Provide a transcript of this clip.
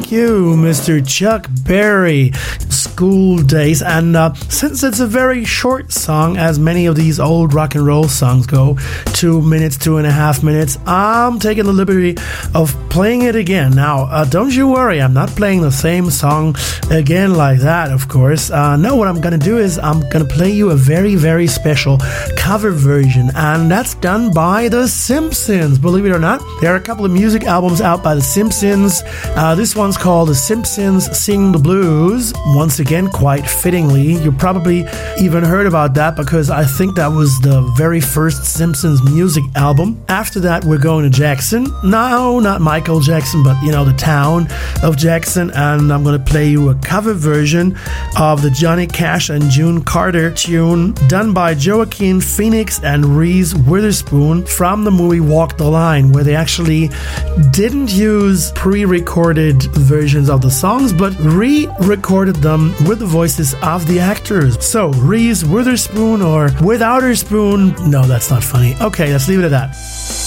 Thank you, Mr. Chuck Berry. School Days. And since it's a very short song, as many of these old rock and roll songs go, 2 minutes, 2.5 minutes, I'm taking the liberty of playing it again. Now, don't you worry, I'm not playing the same song again like that, of course. No, what I'm going to do is I'm going to play you a very, very special cover version, and that's done by The Simpsons. Believe it or not, there are a couple of music albums out by The Simpsons. This one's called The Simpsons Sing the Blues. Once again, quite fittingly, you probably even heard about that because I think that was the very first Simpsons music album. After that, we're going to Jackson. No, not Michael Jackson, but the town of Jackson, and I'm going to play you a cover version of the Johnny Cash and June Carter tune done by Joaquin Phoenix and Reese Witherspoon from the movie Walk the Line, where they actually didn't use pre-recorded versions of the songs, but re-recorded them with the voices of the actors. So, Reese Witherspoon or Without Her Spoon. No, that's not funny. Okay, let's leave it at that.